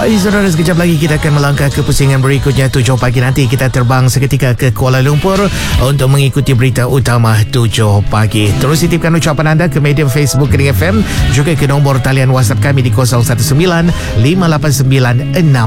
Baik saudara, sekejap lagi kita akan melangkah ke pusingan berikutnya 7 pagi nanti. Kita terbang seketika ke Kuala Lumpur untuk mengikuti berita utama 7 pagi. Terus titipkan ucapan anda ke media Facebook Kering FM, juga ke nombor talian WhatsApp kami di 019 589 6